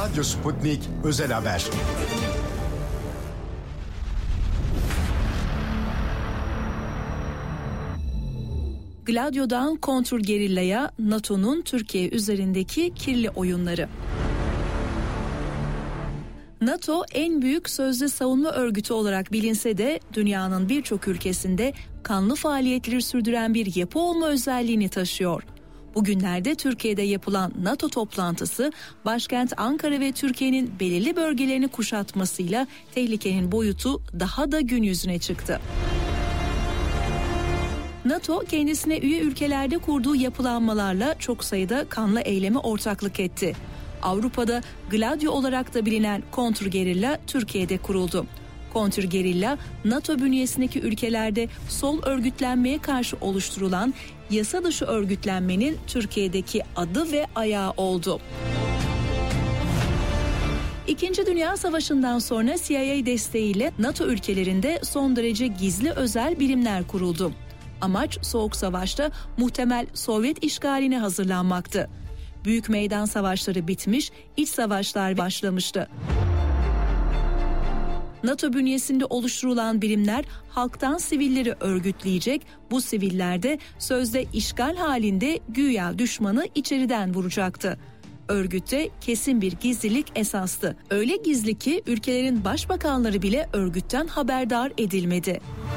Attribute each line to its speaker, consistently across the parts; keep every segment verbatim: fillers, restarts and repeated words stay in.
Speaker 1: Radyo Sputnik Özel Haber.
Speaker 2: Gladio'dan kontrgerillaya, NATO'nun Türkiye üzerindeki kirli oyunları. NATO en büyük sözde savunma örgütü olarak bilinse de dünyanın birçok ülkesinde kanlı faaliyetleri sürdüren bir yapı olma özelliğini taşıyor. Bugünlerde Türkiye'de yapılan NATO toplantısı başkent Ankara ve Türkiye'nin belirli bölgelerini kuşatmasıyla tehlikenin boyutu daha da gün yüzüne çıktı. NATO kendisine üye ülkelerde kurduğu yapılanmalarla çok sayıda kanlı eyleme ortaklık etti. Avrupa'da Gladio olarak da bilinen kontrgerilla Türkiye'de kuruldu. Kontrgerilla, NATO bünyesindeki ülkelerde sol örgütlenmeye karşı oluşturulan yasa dışı örgütlenmenin Türkiye'deki adı ve ayağı oldu. İkinci Dünya Savaşı'ndan sonra C I A desteğiyle NATO ülkelerinde son derece gizli özel birimler kuruldu. Amaç Soğuk Savaş'ta muhtemel Sovyet işgaline hazırlanmaktı. Büyük meydan savaşları bitmiş, iç savaşlar başlamıştı. NATO bünyesinde oluşturulan birimler halktan sivilleri örgütleyecek, bu siviller de sözde işgal halinde güya düşmanı içeriden vuracaktı. Örgütte kesin bir gizlilik esastı. Öyle gizli ki ülkelerin başbakanları bile örgütten haberdar edilmedi.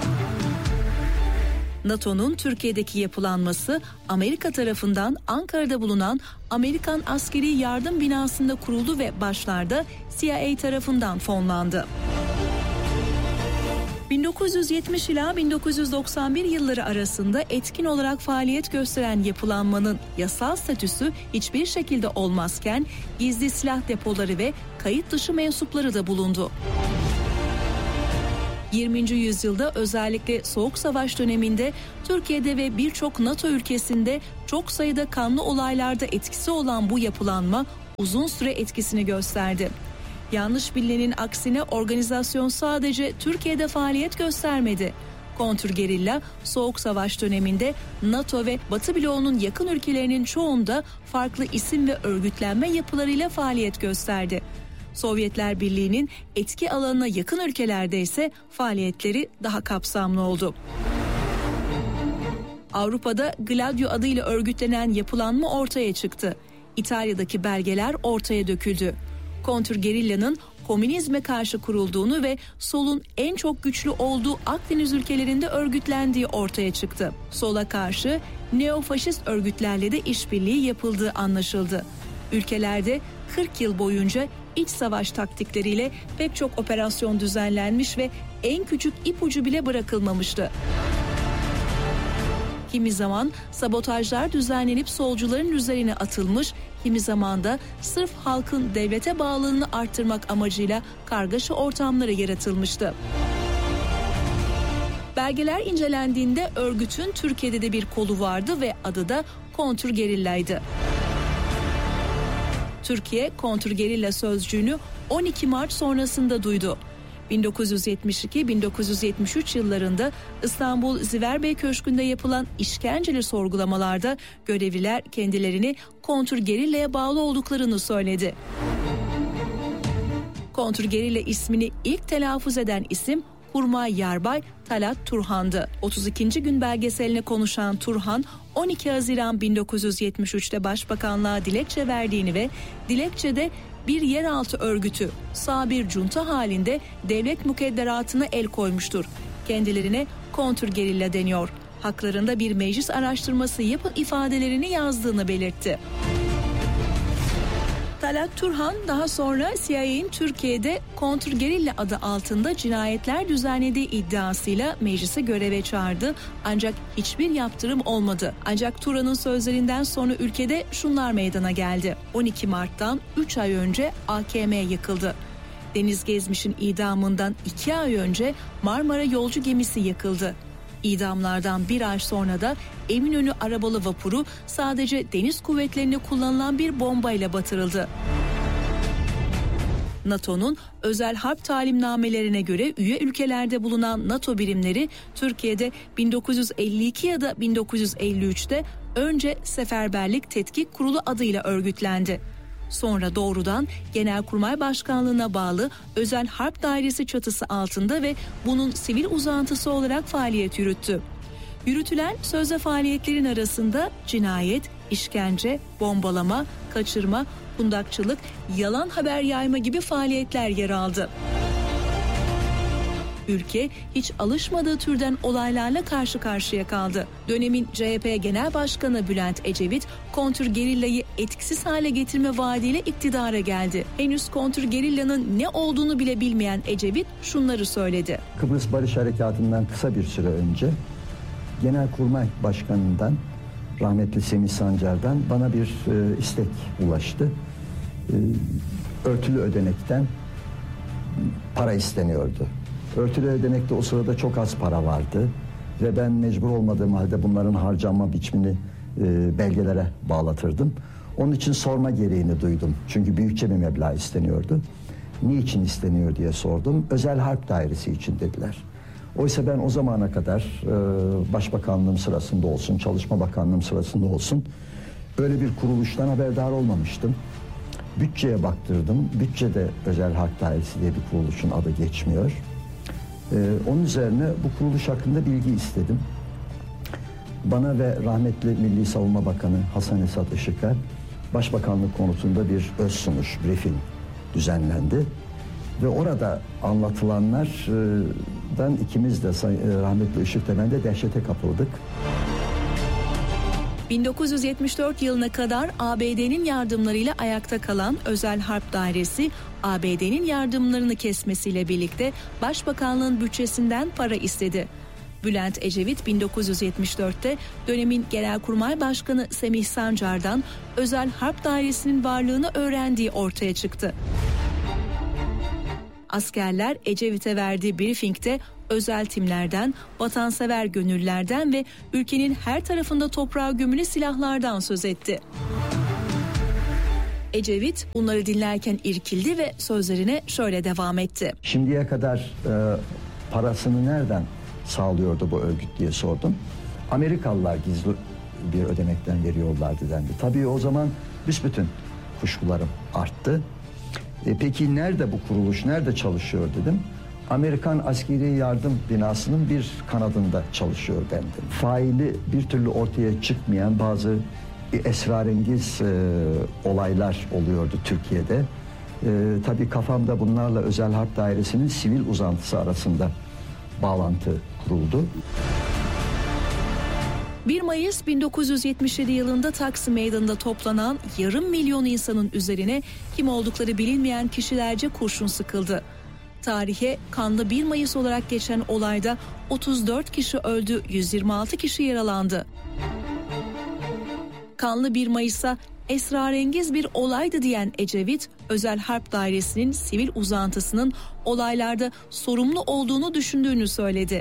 Speaker 2: NATO'nun Türkiye'deki yapılanması Amerika tarafından Ankara'da bulunan Amerikan Askeri Yardım Binası'nda kuruldu ve başlarda C I A tarafından fonlandı. bin dokuz yüz yetmiş ila bin dokuz yüz doksan bir yılları arasında etkin olarak faaliyet gösteren yapılanmanın yasal statüsü hiçbir şekilde olmazken gizli silah depoları ve kayıt dışı mensupları da bulundu. yirminci yüzyılda özellikle Soğuk Savaş döneminde Türkiye'de ve birçok NATO ülkesinde çok sayıda kanlı olaylarda etkisi olan bu yapılanma uzun süre etkisini gösterdi. Yanlış bilinenin aksine organizasyon sadece Türkiye'de faaliyet göstermedi. Kontrgerilla Soğuk Savaş döneminde NATO ve Batı bloğunun yakın ülkelerinin çoğunda farklı isim ve örgütlenme yapılarıyla faaliyet gösterdi. Sovyetler Birliği'nin etki alanına yakın ülkelerde ise faaliyetleri daha kapsamlı oldu. Avrupa'da Gladio adıyla örgütlenen yapılanma ortaya çıktı. İtalya'daki belgeler ortaya döküldü. Kontrgerillanın komünizme karşı kurulduğunu ve solun en çok güçlü olduğu Akdeniz ülkelerinde örgütlendiği ortaya çıktı. Sola karşı neofaşist örgütlerle de işbirliği yapıldığı anlaşıldı. Ülkelerde kırk yıl boyunca iç savaş taktikleriyle pek çok operasyon düzenlenmiş ve en küçük ipucu bile bırakılmamıştı. Kimi zaman sabotajlar düzenlenip solcuların üzerine atılmış, kimi zaman da sırf halkın devlete bağlılığını arttırmak amacıyla kargaşa ortamları yaratılmıştı. Belgeler incelendiğinde örgütün Türkiye'de de bir kolu vardı ve adı da kontrgerillaydı. Türkiye kontrgerilla sözcüğünü on iki Mart sonrasında duydu. bin dokuz yüz yetmiş iki bin dokuz yüz yetmiş üç yıllarında İstanbul Ziverbey Köşkü'nde yapılan işkenceli sorgulamalarda görevliler kendilerini kontrgerillaya bağlı olduklarını söyledi. Kontrgerilla ismini ilk telaffuz eden isim Kurmay Yarbay Talat Turhan'dı. otuz ikinci gün belgeseline konuşan Turhan, on iki Haziran bin dokuz yüz yetmiş üçte Başbakanlığa dilekçe verdiğini ve dilekçede bir yeraltı örgütü, sağ bir junta halinde devlet mukadderatına el koymuştur. Kendilerine kontrgerilla deniyor. Haklarında bir meclis araştırması yapın ifadelerini yazdığını belirtti. Talat Turhan daha sonra C I A'nin Türkiye'de kontrgerilla adı altında cinayetler düzenlediği iddiasıyla meclise göreve çağırdı. Ancak hiçbir yaptırım olmadı. Ancak Turhan'ın sözlerinden sonra ülkede şunlar meydana geldi. on iki Mart'tan üç ay önce A K M yakıldı. Deniz Gezmiş'in idamından iki ay önce Marmara yolcu gemisi yakıldı. İdamlardan bir ay sonra da Eminönü arabalı vapuru sadece deniz kuvvetlerine kullanılan bir bombayla batırıldı. NATO'nun özel harp talimnamelerine göre üye ülkelerde bulunan NATO birimleri Türkiye'de bin dokuz yüz elli iki ya da bin dokuz yüz elli üçte önce Seferberlik Tetkik Kurulu adıyla örgütlendi. Sonra doğrudan Genelkurmay Başkanlığı'na bağlı Özel Harp Dairesi çatısı altında ve bunun sivil uzantısı olarak faaliyet yürüttü. Yürütülen sözde faaliyetlerin arasında cinayet, işkence, bombalama, kaçırma, kundakçılık, yalan haber yayma gibi faaliyetler yer aldı. Ülke hiç alışmadığı türden olaylarla karşı karşıya kaldı. Dönemin C H P Genel Başkanı Bülent Ecevit, kontrgerillayı etkisiz hale getirme vaadiyle iktidara geldi. Henüz kontrgerillanın ne olduğunu bile bilmeyen Ecevit şunları söyledi.
Speaker 3: Kıbrıs Barış Harekatı'ndan kısa bir süre önce Genelkurmay Başkanı'ndan, rahmetli Semih Sancar'dan bana bir e, istek ulaştı. E, örtülü ödenekten para isteniyordu. Örtülü ödenekte o sırada çok az para vardı ve ben mecbur olmadığım halde bunların harcanma biçimini e, belgelere bağlatırdım. Onun için sorma gereğini duydum. Çünkü büyükçe bir meblağ isteniyordu. Niçin isteniyor diye sordum. Özel Harp Dairesi için dediler. Oysa ben o zamana kadar e, Başbakanlığım sırasında olsun, Çalışma Bakanlığım sırasında olsun öyle bir kuruluştan haberdar olmamıştım. Bütçeye baktırdım. Bütçede Özel Harp Dairesi diye bir kuruluşun adı geçmiyor. Ee, onun üzerine bu kuruluş hakkında bilgi istedim. Bana ve rahmetli Milli Savunma Bakanı Hasan Esat Işık'a Başbakanlık konusunda bir öz sunuş, briefing düzenlendi. Ve orada anlatılanlardan ikimiz de rahmetli Işık da ben de dehşete kapıldık.
Speaker 2: bin dokuz yüz yetmiş dört yılına kadar A B D'nin yardımlarıyla ayakta kalan Özel Harp Dairesi, A B D'nin yardımlarını kesmesiyle birlikte Başbakanlığın bütçesinden para istedi. Bülent Ecevit bin dokuz yüz yetmiş dörtte dönemin Genelkurmay Başkanı Semih Sancar'dan Özel Harp Dairesi'nin varlığını öğrendiği ortaya çıktı. Askerler Ecevit'e verdiği briefingde özel timlerden, vatansever gönüllülerden ve ülkenin her tarafında toprağa gömülü silahlardan söz etti. Ecevit bunları dinlerken irkildi ve sözlerine şöyle devam etti.
Speaker 3: Şimdiye kadar e, parasını nereden sağlıyordu bu örgüt diye sordum. Amerikalılar gizli bir ödenekten veriyorlardı dendi. Tabii o zaman büsbütün kuşkularım arttı. E, peki nerede bu kuruluş, nerede çalışıyor dedim. Amerikan Askeri Yardım Binası'nın bir kanadında çalışıyor dendim. Faili bir türlü ortaya çıkmayan bazı esrarengiz e, olaylar oluyordu Türkiye'de. E, tabii kafamda bunlarla Özel Harp Dairesi'nin sivil uzantısı arasında bağlantı kuruldu.
Speaker 2: bir Mayıs bin dokuz yüz yetmiş yedi yılında Taksim Meydanı'nda toplanan yarım milyon insanın üzerine kim oldukları bilinmeyen kişilerce kurşun sıkıldı. Tarihe kanlı bir Mayıs olarak geçen olayda otuz dört kişi öldü, yüz yirmi altı kişi yaralandı. Kanlı bir Mayıs'a esrarengiz bir olaydı diyen Ecevit, Özel Harp Dairesi'nin sivil uzantısının olaylarda sorumlu olduğunu düşündüğünü söyledi.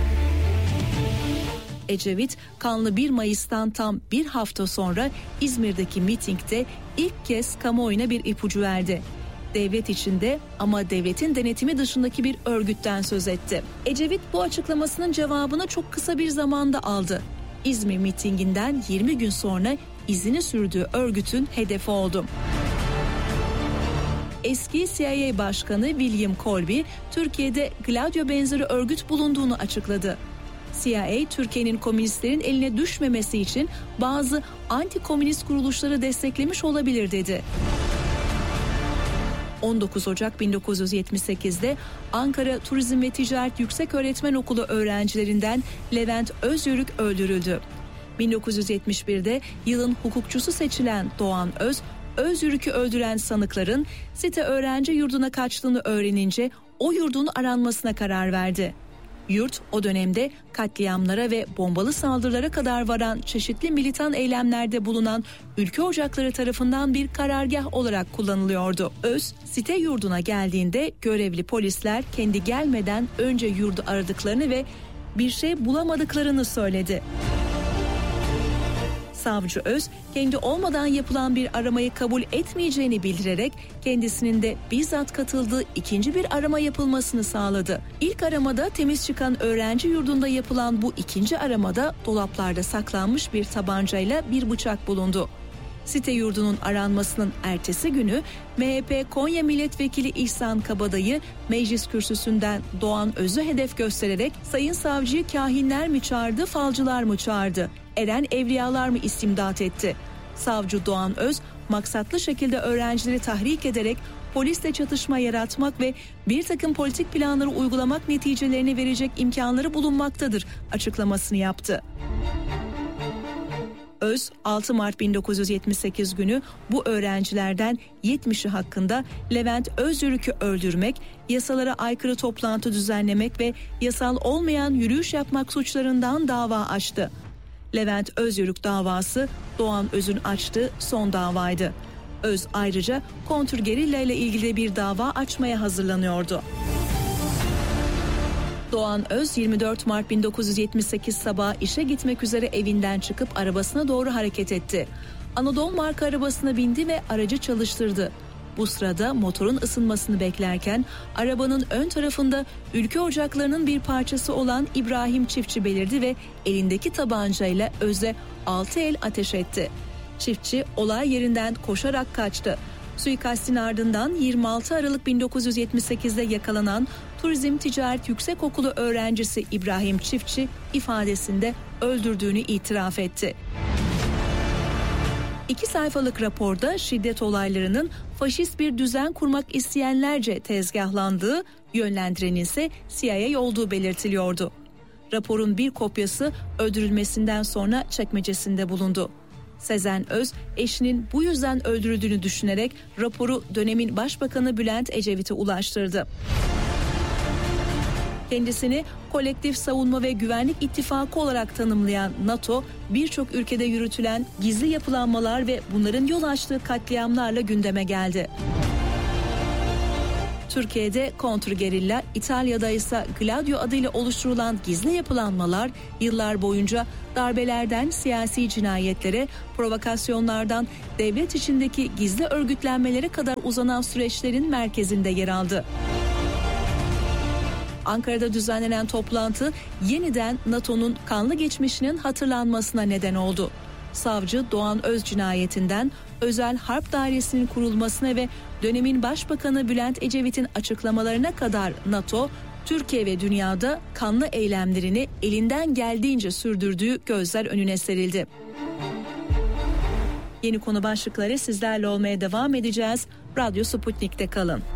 Speaker 2: Ecevit, kanlı bir Mayıs'tan tam bir hafta sonra İzmir'deki mitingde ilk kez kamuoyuna bir ipucu verdi. Devlet içinde ama devletin denetimi dışındaki bir örgütten söz etti. Ecevit bu açıklamasının cevabını çok kısa bir zamanda aldı. İzmir mitinginden yirmi gün sonra izini sürdüğü örgütün hedefi oldu. Eski C I A Başkanı William Colby, Türkiye'de Gladio benzeri örgüt bulunduğunu açıkladı. C I A, Türkiye'nin komünistlerin eline düşmemesi için bazı anti-komünist kuruluşları desteklemiş olabilir dedi. on dokuz Ocak bin dokuz yüz yetmiş sekizde Ankara Turizm ve Ticaret Yükseköğretmen Okulu öğrencilerinden Levent Özyörük öldürüldü. bin dokuz yüz yetmiş birde yılın hukukçusu seçilen Doğan Öz, Özyörük'ü öldüren sanıkların site öğrenci yurduna kaçtığını öğrenince o yurdun aranmasına karar verdi. Yurt o dönemde katliamlara ve bombalı saldırılara kadar varan çeşitli militan eylemlerde bulunan ülke ocakları tarafından bir karargah olarak kullanılıyordu. Öz, site yurduna geldiğinde görevli polisler kendi gelmeden önce yurdu aradıklarını ve bir şey bulamadıklarını söyledi. Savcı Öz, kendi olmadan yapılan bir aramayı kabul etmeyeceğini bildirerek kendisinin de bizzat katıldığı ikinci bir arama yapılmasını sağladı. İlk aramada temiz çıkan öğrenci yurdunda yapılan bu ikinci aramada dolaplarda saklanmış bir tabancayla bir bıçak bulundu. Site yurdunun aranmasının ertesi günü M H P Konya Milletvekili İhsan Kabadayı meclis kürsüsünden Doğan Öz'ü hedef göstererek "Sayın savcıyı kahinler mi çağırdı, falcılar mı çağırdı? Eren evliyalar mı istimdat etti?" Savcı Doğan Öz maksatlı şekilde öğrencileri tahrik ederek polisle çatışma yaratmak ve bir takım politik planları uygulamak neticelerini verecek imkanları bulunmaktadır açıklamasını yaptı. Öz, altı Mart bin dokuz yüz yetmiş sekiz günü bu öğrencilerden yetmişi hakkında Levent Özyörük'ü öldürmek, yasalara aykırı toplantı düzenlemek ve yasal olmayan yürüyüş yapmak suçlarından dava açtı. Levent Özyörük davası Doğan Öz'ün açtığı son davaydı. Öz ayrıca kontrgerilla ile ilgili bir dava açmaya hazırlanıyordu. Doğan Öz yirmi dört Mart bin dokuz yüz yetmiş sekiz sabahı işe gitmek üzere evinden çıkıp arabasına doğru hareket etti. Anadolu marka arabasına bindi ve aracı çalıştırdı. Bu sırada motorun ısınmasını beklerken arabanın ön tarafında ülke ocaklarının bir parçası olan İbrahim Çiftçi belirdi ve elindeki tabancayla Öz'e altı el ateş etti. Çiftçi olay yerinden koşarak kaçtı. Suikastin ardından yirmi altı Aralık bin dokuz yüz yetmiş sekizde yakalanan Turizm Ticaret Yüksekokulu öğrencisi İbrahim Çiftçi ifadesinde öldürdüğünü itiraf etti. İki sayfalık raporda şiddet olaylarının faşist bir düzen kurmak isteyenlerce tezgahlandığı, yönlendirenin ise C I A olduğu belirtiliyordu. Raporun bir kopyası öldürülmesinden sonra çekmecesinde bulundu. Sezen Öz, eşinin bu yüzden öldürüldüğünü düşünerek raporu dönemin Başbakanı Bülent Ecevit'e ulaştırdı. Kendisini kolektif savunma ve güvenlik ittifakı olarak tanımlayan NATO, birçok ülkede yürütülen gizli yapılanmalar ve bunların yol açtığı katliamlarla gündeme geldi. Türkiye'de kontrgerilla, İtalya'da ise Gladio adıyla oluşturulan gizli yapılanmalar yıllar boyunca darbelerden siyasi cinayetlere, provokasyonlardan devlet içindeki gizli örgütlenmelere kadar uzanan süreçlerin merkezinde yer aldı. Ankara'da düzenlenen toplantı yeniden NATO'nun kanlı geçmişinin hatırlanmasına neden oldu. Savcı Doğan Öz cinayetinden özel harp dairesinin kurulmasına ve dönemin Başbakanı Bülent Ecevit'in açıklamalarına kadar NATO, Türkiye ve dünyada kanlı eylemlerini elinden geldiğince sürdürdüğü gözler önüne serildi. Yeni konu başlıkları sizlerle olmaya devam edeceğiz. Radyo Sputnik'te kalın.